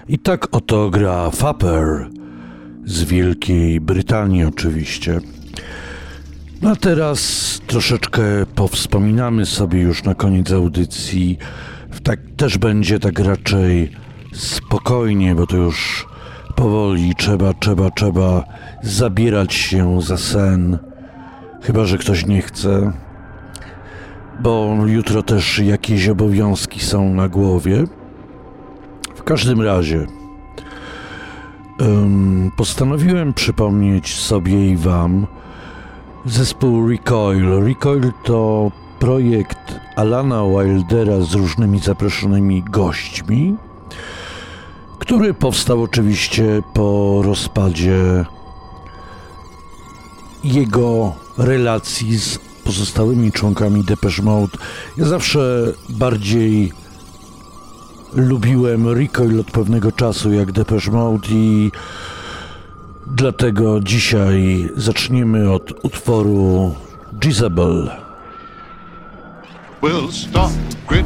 I tak oto gra Fapper z Wielkiej Brytanii oczywiście. No a teraz troszeczkę powspominamy sobie już na koniec audycji. Tak też będzie tak raczej spokojnie, bo to już powoli trzeba zabierać się za sen. Chyba że ktoś nie chce, bo jutro też jakieś obowiązki są na głowie. W każdym razie postanowiłem przypomnieć sobie i wam zespół Recoil. Recoil to projekt Alana Wildera z różnymi zaproszonymi gośćmi, który powstał oczywiście po rozpadzie jego relacji z pozostałymi członkami Depeche Mode. Ja zawsze bardziej lubiłem Recoil od pewnego czasu jak Depeche Mode i dlatego dzisiaj zaczniemy od utworu Jezebel. We'll stop, quit